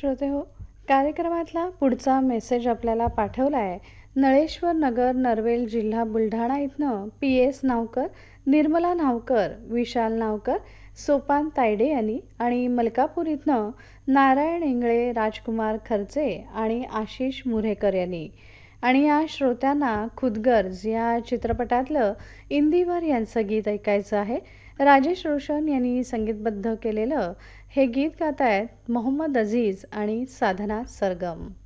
श्रोते हो, कार्यक्रमातला पुढचा मेसेज आपल्याला पाठवला आहे. नळेश्वर नगर, नरवेल जिल्हा बुलढाणा इथनं PS नावकर, निर्मला नावकर, विशाल नावकर, सोपान तायडे यांनी आणि मलकापूर इथनं नारायण इंगळे, राजकुमार खर्चे आणि आशिष मुरेकर यांनी. आणि या श्रोत्यांना खुदगर्ज या चित्रपटातलं इंदिवर यांचं गीत ऐकायचं आहे. राजेश रोशन यांनी संगीतबद्ध केलेलं हे गीत गातायत मोहम्मद अजीज आणि साधना सरगम.